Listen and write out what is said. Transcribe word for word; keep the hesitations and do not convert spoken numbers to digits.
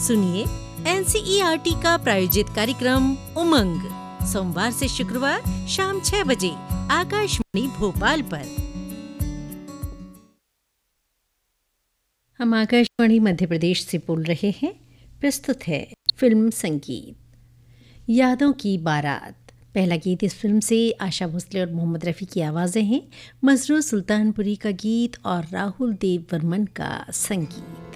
सुनिए एनसीईआरटी का प्रायोजित कार्यक्रम उमंग सोमवार से शुक्रवार शाम छह बजे आकाशवाणी भोपाल पर। हम आकाशवाणी मध्य प्रदेश से बोल रहे हैं। प्रस्तुत है फिल्म संगीत यादों की बारात। पहला गीत इस फिल्म से आशा भोसले और मोहम्मद रफ़ी की आवाज़ें हैं। मजरू सुल्तानपुरी का गीत और राहुल देव वर्मन का संगीत।